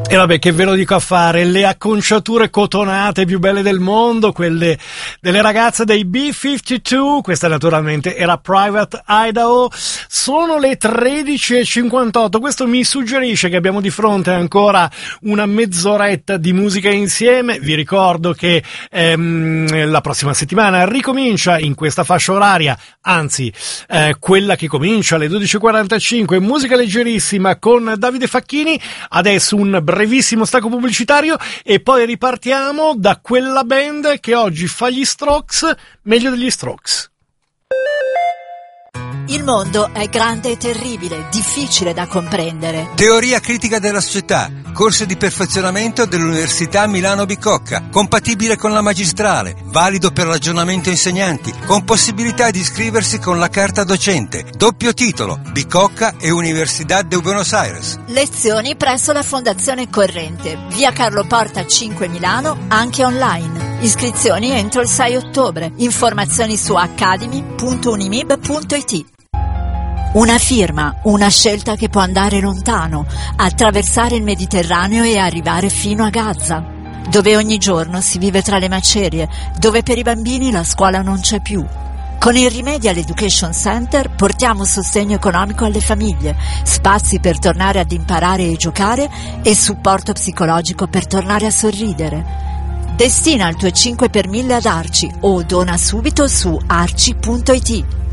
E vabbè, che ve lo dico a fare, le acconciature cotonate più belle del mondo, quelle delle ragazze dei B-52, questa naturalmente era Private Idaho, sono le 13:58, questo mi suggerisce che abbiamo di fronte ancora una mezz'oretta di musica insieme. Vi ricordo che la prossima settimana ricomincia in questa fascia oraria, anzi quella che comincia alle 12:45, musica leggerissima con Davide Facchini. Adesso un brevissimo stacco pubblicitario e poi ripartiamo da quella band che oggi fa gli Strokes meglio degli Strokes. Il mondo è grande e terribile, difficile da comprendere. Teoria critica della società, corso di perfezionamento dell'Università Milano Bicocca, compatibile con la magistrale, valido per l'aggiornamento insegnanti, con possibilità di iscriversi con la carta docente, doppio titolo, Bicocca e Universidad de Buenos Aires. Lezioni presso la Fondazione Corrente, via Carlo Porta 5 Milano, anche online. Iscrizioni entro il 6 ottobre. Informazioni su academy.unimib.it. Una firma, una scelta che può andare lontano, attraversare il Mediterraneo e arrivare fino a Gaza, dove ogni giorno si vive tra le macerie, dove per i bambini la scuola non c'è più. Con il Remedial Education Center portiamo sostegno economico alle famiglie, spazi per tornare ad imparare e giocare e supporto psicologico per tornare a sorridere. Destina il tuo 5 per 1000 ad Arci o dona subito su arci.it.